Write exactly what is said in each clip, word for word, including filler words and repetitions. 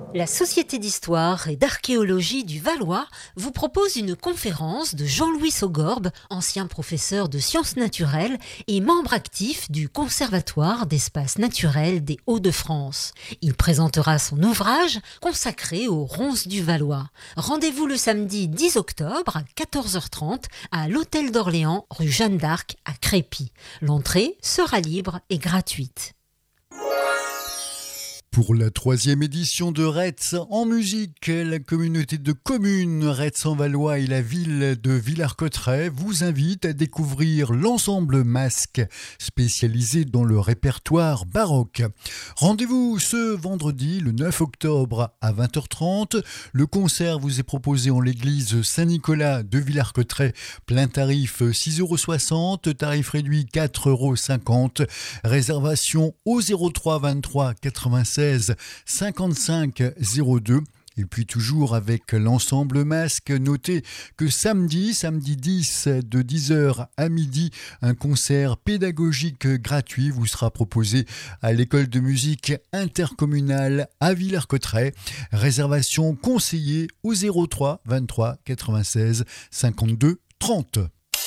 La Société d'histoire et d'archéologie du Valois vous propose une conférence de Jean-Louis Saugorbe, ancien professeur de sciences naturelles et membre actif du Conservatoire d'espaces naturels des Hauts-de-France. Il présentera son ouvrage consacré aux ronces du Valois. Rendez-vous le samedi dix octobre à quatorze heures trente à l'Hôtel d'Orléans, rue Jeanne d'Arc à Crépy. L'entrée sera libre et gratuite. Pour la troisième édition de Retz en musique, la communauté de communes Retz-en-Valois et la ville de Villers-Cotterêts vous invitent à découvrir l'ensemble Masque, spécialisé dans le répertoire baroque. Rendez-vous ce vendredi, le neuf octobre à vingt heures trente. Le concert vous est proposé en l'église Saint-Nicolas de Villers-Cotterêts. Plein tarif six euros soixante, tarif réduit quatre euros cinquante. Réservation au zéro trois vingt-trois quatre-vingt-seize cinquante-cinq zéro deux. Et puis toujours avec l'ensemble Masque, notez que samedi, samedi dix, de dix heures à midi, un concert pédagogique gratuit vous sera proposé à l'école de musique intercommunale à Villers-Cotterêts. Réservation conseillée au zéro trois vingt-trois quatre-vingt-seize cinquante-deux trente.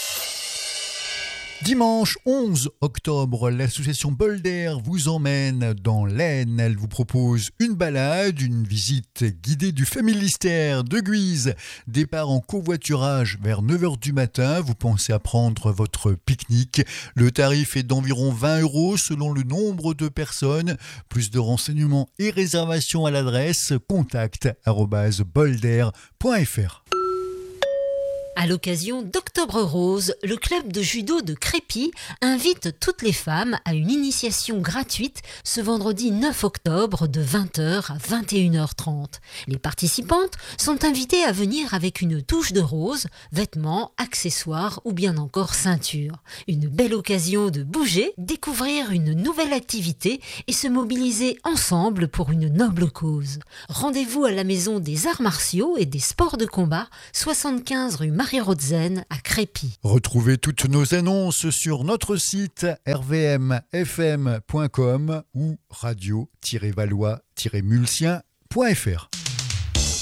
Dimanche onze octobre, l'association Bolder vous emmène dans l'Aisne. Elle vous propose une balade, une visite guidée du Familistère de Guise. Départ en covoiturage vers neuf heures du matin. Vous pensez à prendre votre pique-nique. Le tarif est d'environ vingt euros selon le nombre de personnes. Plus de renseignements et réservations à l'adresse contact arobase bolder point f r. À l'occasion d'Octobre Rose, le club de judo de Crépy invite toutes les femmes à une initiation gratuite ce vendredi neuf octobre de vingt heures à vingt et une heures trente. Les participantes sont invitées à venir avec une touche de rose, vêtements, accessoires ou bien encore ceinture. Une belle occasion de bouger, découvrir une nouvelle activité et se mobiliser ensemble pour une noble cause. Rendez-vous à la Maison des Arts Martiaux et des Sports de Combat, soixante-quinze rue Marie-Rotzen à Crépy. Retrouvez toutes nos annonces sur notre site r v m f m point com ou radio tiret valois tiret mulsien point f r.